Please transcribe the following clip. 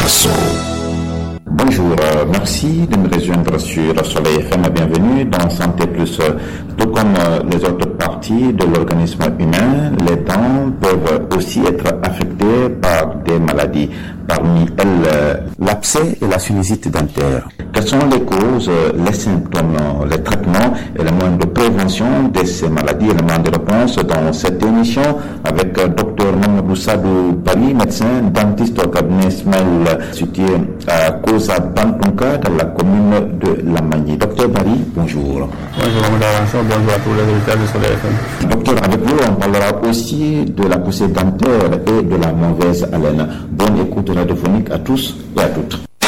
Sow. Bonjour, merci de me rejoindre sur Soleil FM. Bienvenue dans Santé Plus. Tout comme les autres parties de l'organisme humain, les dents peuvent aussi être affectées par des maladies. Parmi elles, l'abcès et la sinusite dentaire. Quelles sont les causes, les symptômes, les traitements et les moyens de prévention de ces maladies? Éléments de réponse dans cette émission avec Dr Mamadou Sadou Bari, médecin dentiste au cabinet Ismaël, situé à Kosa Bantunka, dans la commune de Lamagny. Docteur Bari, bonjour. Bonjour Mme bonjour à tous les auditeurs de Soleil FM. Docteur, avec vous, on parlera aussi de la poussée dentaire et de la mauvaise haleine. Bonne écoute radiophonique à tous et à toutes.